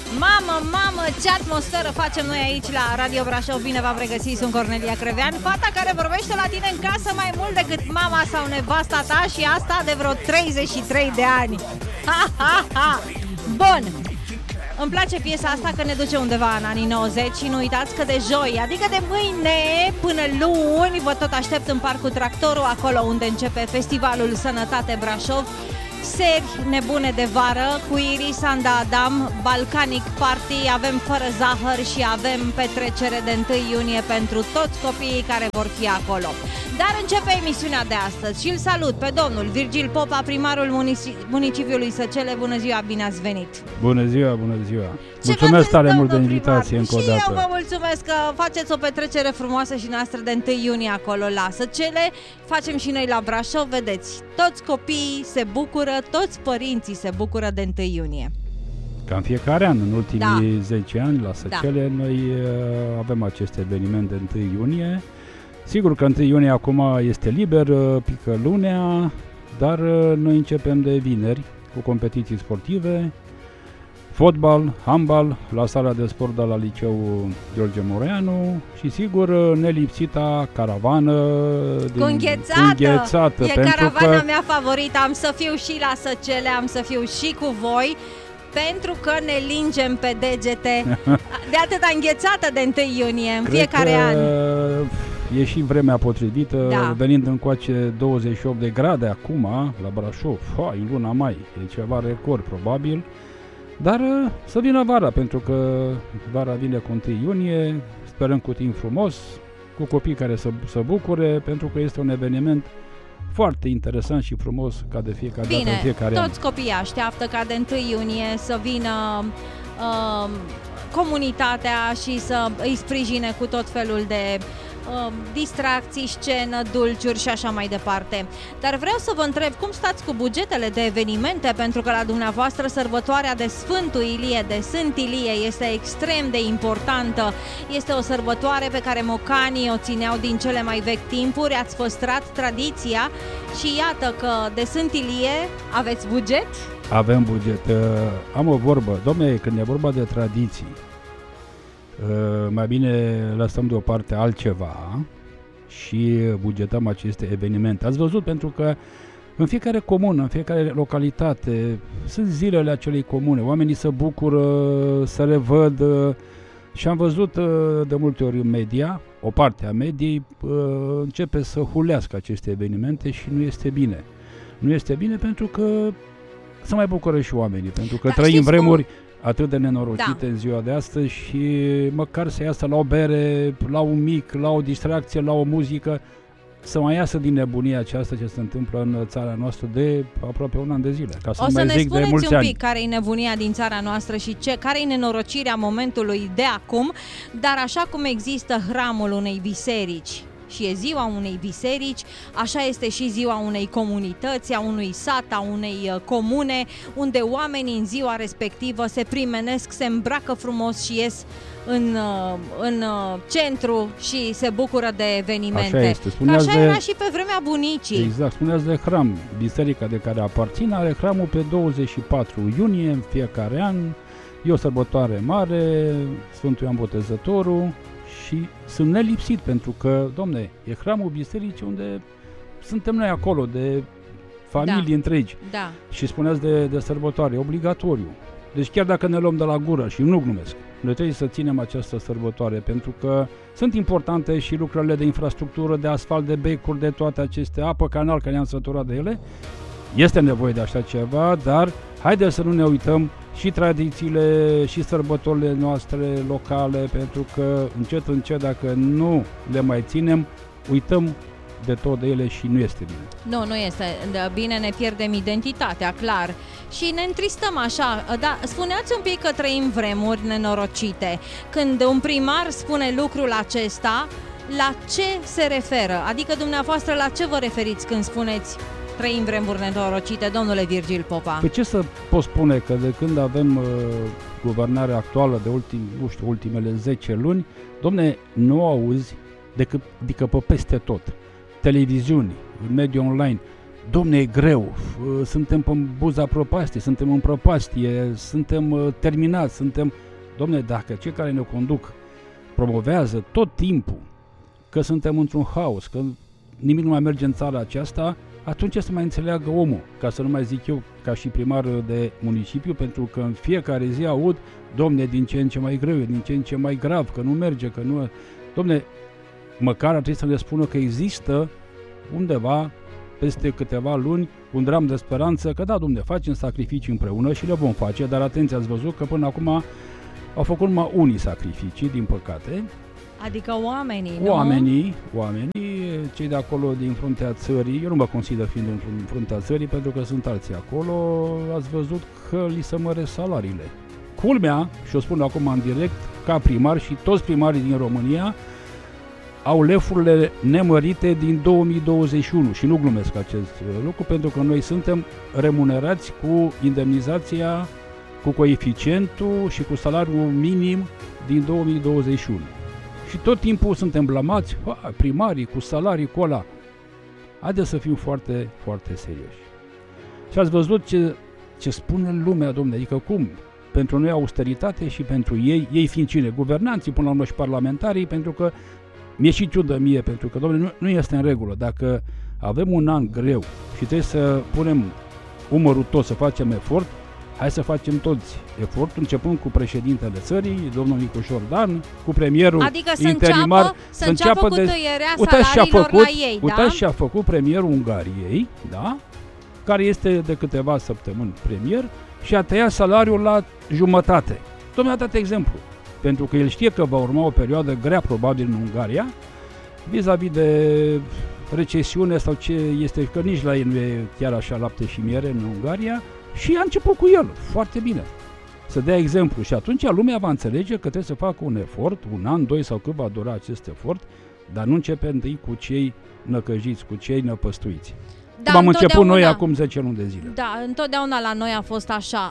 Mamă, ce atmosferă facem noi aici la Radio Brașov. Bine v-am regăsit, sunt Cornelia Crevean, fata care vorbește la tine în casă mai mult decât mama sau nevasta ta, și asta de vreo 33 de ani. Bun, îmi place piesa asta că ne duce undeva în anii 90 și nu uitați că de joi, adică de mâine până luni, vă tot aștept în Parcul Tractorul, acolo unde începe Festivalul Sănătate Brașov. Seri nebune de vară cu Iris, Anda Adam, Balcanic Party, avem fără zahăr și avem petrecere de 1 iunie pentru toți copiii care vor fi acolo. Dar începe emisiunea de astăzi și îl salut pe domnul Virgil Popa, primarul municipiului Săcele. Bună ziua, bine ați venit! Bună ziua! Mulțumesc tare mult de invitație încă o dată. Și eu vă mulțumesc că faceți o petrecere frumoasă și noastră de 1 iunie acolo la Săcele. Facem și noi la Brașov, vedeți, toți copiii se bucură, toți părinții se bucură de 1 iunie. Ca în fiecare an, în ultimii 10 ani la Săcele, noi avem acest eveniment de 1 iunie. Sigur că 1 iunie acum este liber, pică lunea, dar noi începem de vineri cu competiții sportive, fotbal, handbal, la sala de sport de la Liceul George Moreanu și sigur nelipsita caravană cu înghețată. E caravana că mea favorită, am să fiu și la Săcele, am să fiu și cu voi, pentru că ne lingem pe degete de atâta înghețată de 1 iunie în fiecare an. E și vremea potrivită, venind încoace 28 de grade acum la Brașov, în luna mai, e ceva record probabil, dar să vină vara, pentru că vara vine cu 1 iunie, sperăm cu timp frumos, cu copii care să bucure, pentru că este un eveniment foarte interesant și frumos ca de fiecare dată, în fiecare an. Toți copiii așteaptă ca de 1 iunie să vină comunitatea și să îi sprijine cu tot felul de distracții, scenă, dulciuri și așa mai departe. Dar vreau să vă întreb cum stați cu bugetele de evenimente, pentru că la dumneavoastră sărbătoarea de Sfântul Ilie, de Sfânt Ilie, este extrem de importantă. Este o sărbătoare pe care mocanii o țineau din cele mai vechi timpuri, ați păstrat tradiția și iată că de Sfânt Ilie aveți buget? Avem buget. Am o vorbă, dom'le, când e vorba de tradiții, mai bine lăsăm deoparte altceva și bugetăm aceste evenimente. Ați văzut, pentru că în fiecare comună, în fiecare localitate sunt zilele acelei comune, oamenii se bucură, să revăd și am văzut de multe ori în media, o parte a mediei începe să hulească aceste evenimente și nu este bine. Nu este bine pentru că se mai bucură și oamenii, pentru că trăim vremuri atât de nenorocite în ziua de astăzi și măcar să iasă la o bere, la un mic, la o distracție, la o muzică, să mai iasă din nebunia aceasta ce se întâmplă în țara noastră de aproape un an de zile. Ca să o să mai ne zic spuneți de mulți un pic ani. care e nebunia din țara noastră și care e nenorocirea momentului de acum, dar așa cum există hramul unei biserici și e ziua unei biserici, așa este și ziua unei comunități, a unui sat, a unei comune, unde oamenii în ziua respectivă se primenesc, se îmbracă frumos și ies în centru și se bucură de evenimente. Așa este. Așa era și pe vremea bunicii. Exact, spuneați de hram. Biserica de care aparțin are hramul pe 24 iunie în fiecare an. E o sărbătoare mare, Sfântul Ioan Botezătorul, și sunt nelipsit, pentru că, domne, e hramul bisericii unde suntem noi acolo, de familii întregi. Da. Și spuneați de sărbătoare, obligatoriu. Deci chiar dacă ne luăm de la gură, și nu glumesc, noi trebuie să ținem această sărbătoare, pentru că sunt importante și lucrările de infrastructură, de asfalt, de becuri, de toate aceste apă, canal, că ne-am săturat de ele. Este nevoie de așa ceva, dar haideți să nu ne uităm și tradițiile și sărbătorile noastre locale, pentru că încet, dacă nu le mai ținem, uităm de tot de ele și nu este bine. Nu este bine, ne pierdem identitatea, clar. Și ne întristăm așa. Da, spuneați un pic că trăim vremuri nenorocite. Când un primar spune lucrul acesta, la ce se referă? Adică dumneavoastră la ce vă referiți când spuneți trăim vremuri nenorocite, domnule Virgil Popa? Păi ce să pot spune, că de când avem guvernarea actuală de ultimele 10 luni, domne, nu auzi adică pe peste tot. Televiziuni, mediul online, domne, e greu, suntem pe buza prăpastiei, suntem în prăpastie, suntem terminați, Domne, dacă cei care ne conduc promovează tot timpul că suntem într-un haos, că nimic nu mai merge în țara aceasta, atunci să mai înțeleagă omul, ca să nu mai zic eu ca și primar de municipiu, pentru că în fiecare zi aud, domne, din ce în ce mai greu, din ce în ce mai grav, că nu merge, că nu... Domne, măcar ar trebui să ne spună că există undeva, peste câteva luni, un dram de speranță, că da, domne, facem sacrificii împreună și le vom face, dar atenție, ați văzut că până acum au făcut numai unii sacrificii, din păcate. Adică oamenii, nu? Oamenii, cei de acolo din fruntea țării, eu nu mă consider fiind în fruntea țării pentru că sunt alții acolo, ați văzut că li se măresc salariile. Culmea, și o spun acum în direct, ca primar și toți primarii din România au lefurile nemărite din 2021 și nu glumesc acest lucru pentru că noi suntem remunerați cu indemnizația, cu coeficientul și cu salariul minim din 2021. Și tot timpul suntem blamați, primarii cu salarii cu ăla. Haideți să fim foarte, foarte serioși. Și ați văzut ce spune lumea, domnule, adică cum? Pentru noi austeritate și pentru ei fiind cine? Guvernanții, până la urmă și parlamentarii, pentru că mi-e și ciudă mie, pentru că, domnule, nu este în regulă. Dacă avem un an greu și trebuie să punem umărul tot, să facem efort, hai să facem toți efortul, începând cu președintele țării, domnul Nicușor Dan, cu premierul interimar. Să înceapă cu tăierea salariilor la ei, da? Uitați ce a făcut premierul Ungariei, da? Care este de câteva săptămâni premier și a tăiat salariul la jumătate. Domnul a dat exemplu, pentru că el știe că va urma o perioadă grea probabil în Ungaria, vis-a-vis de recesiune sau ce este, că nici la ei nu e chiar așa lapte și miere în Ungaria, și a început cu el, foarte bine, să dea exemplu și atunci lumea va înțelege că trebuie să facă un efort, un an, doi sau cât va dura acest efort, dar nu începe întâi cu cei năcăjiți, cu cei năpăstuiți. Da, cum am început noi acum 10 luni de zile. Da, întotdeauna la noi a fost așa,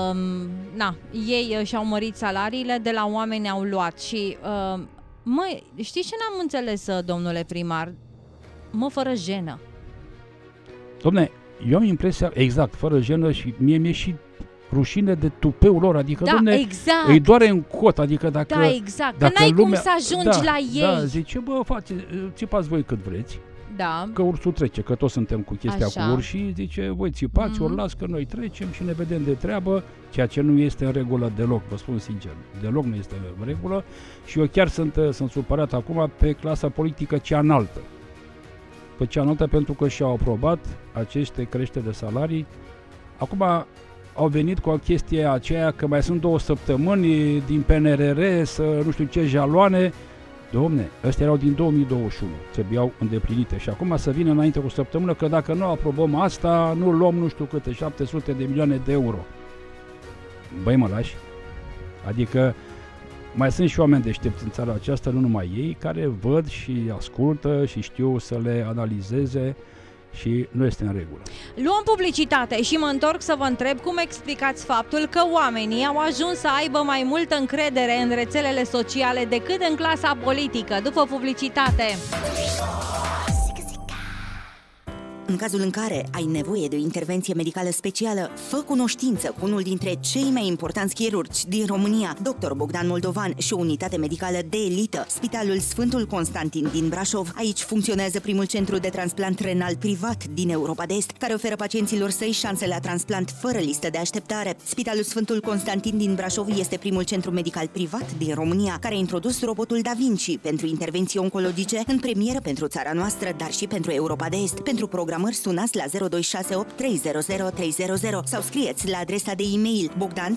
ei și-au mărit salariile, de la oameni au luat și, știi ce n-am înțeles, domnule primar? Fără jenă. Dom'le, eu am impresia, exact, fără jenă și mi-e și rușine de tupeul lor, adică, da, exact. Îi doare în cot, adică dacă... Da, exact, dacă că n-ai lumea, cum să ajungi la ei. Da, zice, țipați voi cât vreți, da. Că ursul trece, că toți suntem cu chestia așa. Cu urșii, zice, voi țipați, urlați, că noi trecem și ne vedem de treabă, ceea ce nu este în regulă deloc, vă spun sincer, deloc nu este în regulă și eu chiar sunt supărat acum pe clasa politică cea înaltă. Pe cea înaltă pentru că și-au aprobat aceste creșteri de salarii. Acum au venit cu o chestie aceea că mai sunt 2 săptămâni din PNRR să nu știu ce jaloane. Domne, ăstea erau din 2021, trebuiau îndeplinite și acum să vină înainte cu o săptămână că dacă nu aprobăm asta, nu luăm nu știu câte, 700 de milioane de euro. Băi, mă lași? Adică mai sunt și oameni deștepți în țara aceasta, nu numai ei, care văd și ascultă și știu să le analizeze și nu este în regulă. Luăm publicitate și mă întorc să vă întreb cum explicați faptul că oamenii au ajuns să aibă mai multă încredere în rețelele sociale decât în clasa politică. După publicitate. În cazul în care ai nevoie de o intervenție medicală specială, fă cunoștință cu unul dintre cei mai importanți chirurgi din România, Dr. Bogdan Moldovan și o unitate medicală de elită, Spitalul Sfântul Constantin din Brașov. Aici funcționează primul centru de transplant renal privat din Europa de Est, care oferă pacienților săi șanse la transplant fără listă de așteptare. Spitalul Sfântul Constantin din Brașov este primul centru medical privat din România, care a introdus robotul Da Vinci pentru intervenții oncologice în premieră pentru țara noastră, dar și pentru Europa de Est. Pentru programări sunați la 0268 300 300 sau scrieți la adresa de e-mail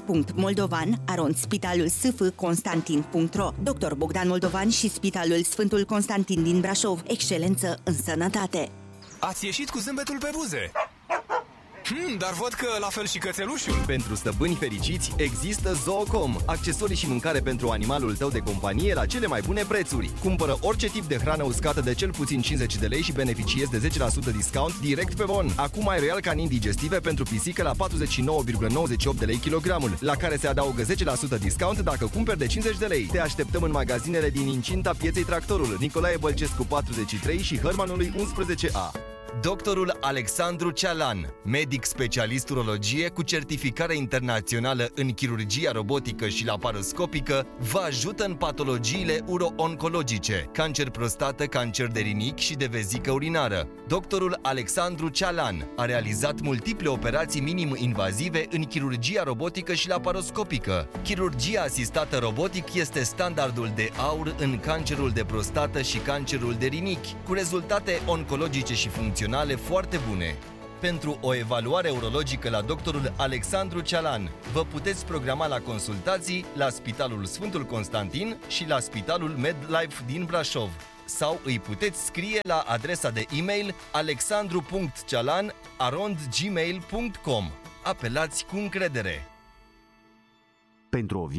bogdan.moldovan@spitalulsfconstantin.ro. Dr. Bogdan Moldovan și Spitalul Sfântul Constantin din Brașov. Excelență în sănătate. Ați ieșit cu zâmbetul pe buze. Dar văd că la fel și cățelușul. Pentru stăpâni fericiți există Zoocom, accesorii și mâncare pentru animalul tău de companie la cele mai bune prețuri. Cumpără orice tip de hrană uscată de cel puțin 50 de lei și beneficiezi de 10% discount direct pe bon. Acum ai Royal Canin digestive pentru pisică la 49,98 de lei kilogramul, la care se adaugă 10% discount dacă cumperi de 50 de lei. Te așteptăm în magazinele din incinta pieței Tractorul, Nicolae Bălcescu 43 și Hărmanului 11A. Doctorul Alexandru Cealan, medic specialist urologie cu certificare internațională în chirurgia robotică și laparoscopică, vă ajută în patologiile uro-oncologice, cancer prostată, cancer de rinic și de vezică urinară. Doctorul Alexandru Cealan a realizat multiple operații minim-invazive în chirurgia robotică și laparoscopică. Chirurgia asistată robotic este standardul de aur în cancerul de prostată și cancerul de rinichi, cu rezultate oncologice și funcționale foarte bune. Pentru o evaluare urologică la doctorul Alexandru Cealan, vă puteți programa la consultații la Spitalul Sfântul Constantin și la Spitalul MedLife din Brașov. Sau îi puteți scrie la adresa de e-mail alexandru.cealan@gmail.com. Apelați cu încredere! Pentru o